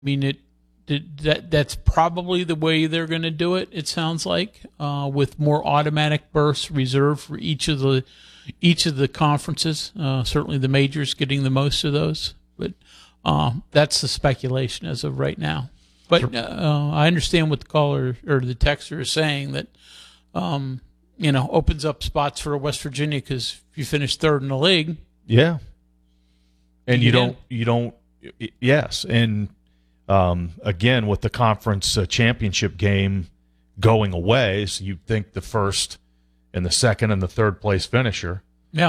mean, that's probably the way they're going to do it. It sounds like with more automatic berths reserved for each of the conferences. Certainly, the majors getting the most of those, but that's the speculation as of right now. But I understand what the caller or the texter is saying, that opens up spots for West Virginia, because if you finish third in the league, yeah, and you don't, yes, and again, with the conference championship game going away, so you'd think the first and the second and the third place finisher,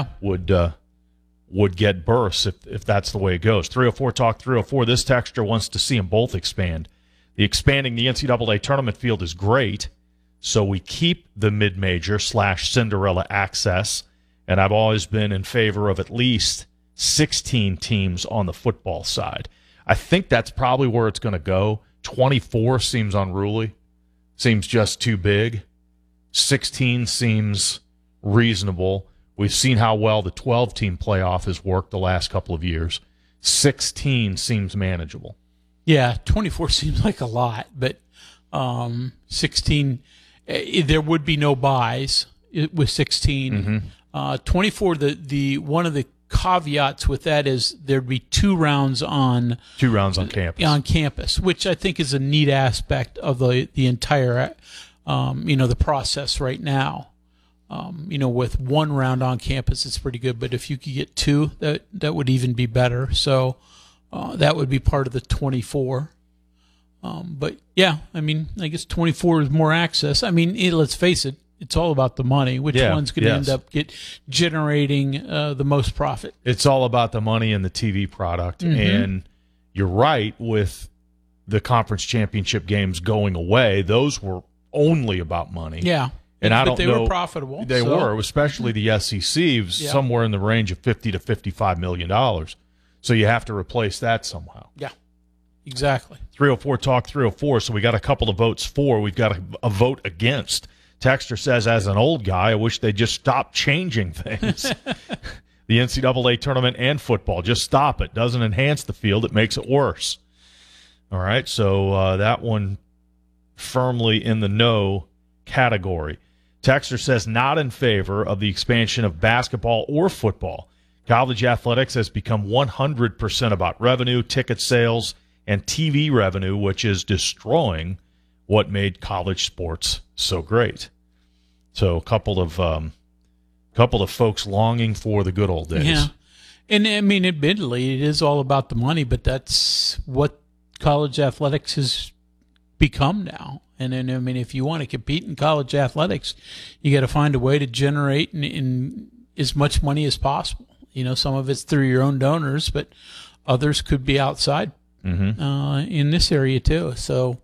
would get berths if that's the way it goes. 304 Talk 304. This texter wants to see them both expand. Expanding the NCAA tournament field is great, so we keep the mid-major / Cinderella access, and I've always been in favor of at least 16 teams on the football side. I think that's probably where it's going to go. 24 seems unruly, seems just too big. 16 seems reasonable. We've seen how well the 12-team playoff has worked the last couple of years. 16 seems manageable. Yeah, 24 seems like a lot, but 16, there would be no buys with 16. Mm-hmm. 24, the one of the caveats with that is there'd be two rounds on campus, which I think is a neat aspect of the entire the process right now. With one round on campus, it's pretty good, but if you could get two, that would even be better. So that would be part of the 24. But yeah, I mean, I guess 24 is more access. I mean, let's face it, it's all about the money. Which one's going to end up generating the most profit? It's all about the money and the TV product. Mm-hmm. And you're right, with the conference championship games going away, those were only about money. Yeah. And I don't know. They were profitable. They were, especially the SEC, somewhere in the range of $50 to $55 million. So you have to replace that somehow. Yeah, exactly. 304 Talk 304. So we got a couple of votes for. We've got a vote against. Texter says, as an old guy, I wish they'd just stop changing things. The NCAA tournament and football. Just stop it. Doesn't enhance the field. It makes it worse. All right, so that one firmly in the no category. Texter says, not in favor of the expansion of basketball or football. College athletics has become 100% about revenue, ticket sales, and TV revenue, which is destroying what made college sports so great. So a couple of folks longing for the good old days. Yeah, and I mean, admittedly, it is all about the money, but that's what college athletics has become now. And then, I mean, if you want to compete in college athletics, you got to find a way to generate in as much money as possible. Some of it's through your own donors, but others could be outside in this area too. So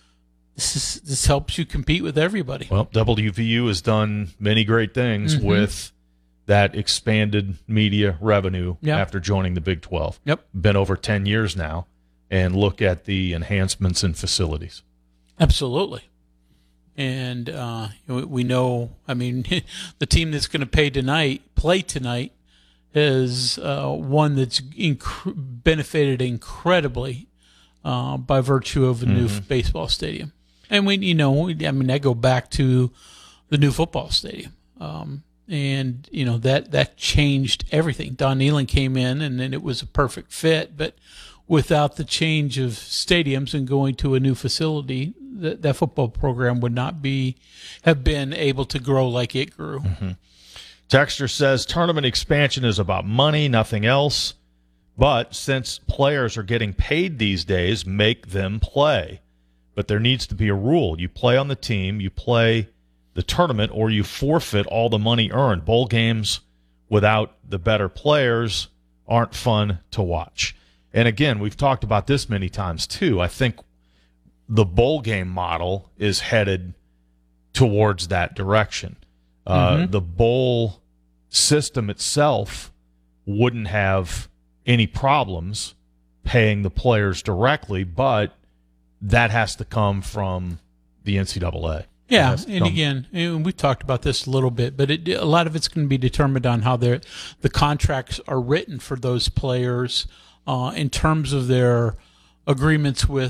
this helps you compete with everybody. Well, WVU has done many great things with that expanded media revenue after joining the Big 12. Yep. Been over 10 years now, and look at the enhancements in facilities. Absolutely. And we know, I mean, the team that's going to play tonight is one that's benefited incredibly by virtue of a new baseball stadium. And I go back to the new football stadium. And that changed everything. Don Nehlen came in, and then it was a perfect fit. But without the change of stadiums and going to a new facility, that football program would not have been able to grow like it grew. Mm-hmm. Texter says tournament expansion is about money, nothing else. But since players are getting paid these days, make them play. But there needs to be a rule. You play on the team, you play the tournament, or you forfeit all the money earned. Bowl games without the better players aren't fun to watch. And again, we've talked about this many times too. I think the bowl game model is headed towards that direction. The bowl system itself wouldn't have any problems paying the players directly, but that has to come from the NCAA. Yeah, and again, we've talked about this a little bit, but a lot of it's going to be determined on how the contracts are written for those players in terms of their agreements with